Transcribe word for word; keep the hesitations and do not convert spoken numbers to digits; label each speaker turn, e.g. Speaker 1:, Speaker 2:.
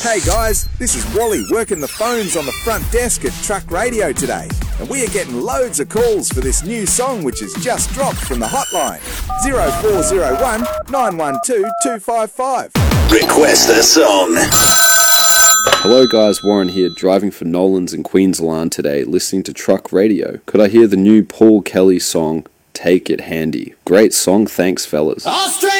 Speaker 1: Hey guys, this is Wally working the phones on the front desk at Truck Radio today. And we are getting loads of calls for this new song which has just dropped from the hotline. zero four zero one, nine one two, two five five.
Speaker 2: Request a song.
Speaker 3: Hello guys, Warren here, driving for Nolan's in Queensland today, listening to Truck Radio. Could I hear the new Paul Kelly song, Take It Handy? Great song, thanks fellas.
Speaker 4: Australia!